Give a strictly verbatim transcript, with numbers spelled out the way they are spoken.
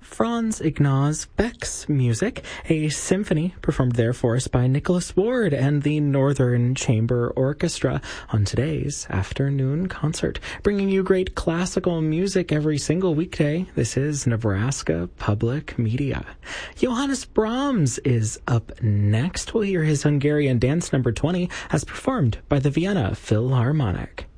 Franz Ignaz Beck's music, a symphony performed there for us by Nicholas Ward and the Northern Chamber Orchestra on today's afternoon concert. Bringing you great classical music every single weekday, this is Nebraska Public Media. Johannes Brahms is up next. We'll hear his Hungarian Dance Number twenty as performed by the Vienna Philharmonic.